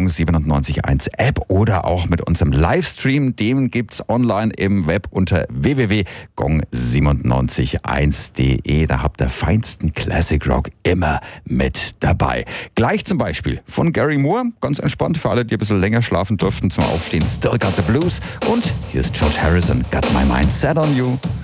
Gong 97.1 App oder auch mit unserem Livestream. Den gibt's online im Web unter www.gong971.de. Da habt ihr feinsten Classic Rock immer mit dabei. Gleich zum Beispiel von Gary Moore, ganz entspannt für alle, die ein bisschen länger schlafen durften zum Aufstehen, Still Got the Blues. Und hier ist George Harrison, Got My Mind Set on You.